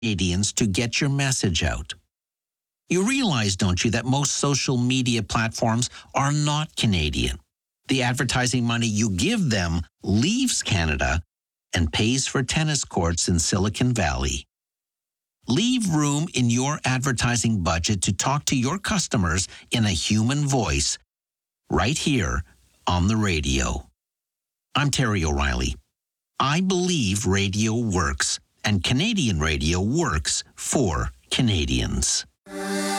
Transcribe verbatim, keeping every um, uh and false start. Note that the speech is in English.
Canadians to get your message out. You realize, don't you, that most social media platforms are not Canadian. The advertising money you give them leaves Canada and pays for tennis courts in Silicon Valley. Leave room in your advertising budget to talk to your customers in a human voice right here on the radio. I'm Terry O'Reilly. I believe radio works, and Canadian radio works for Canadians.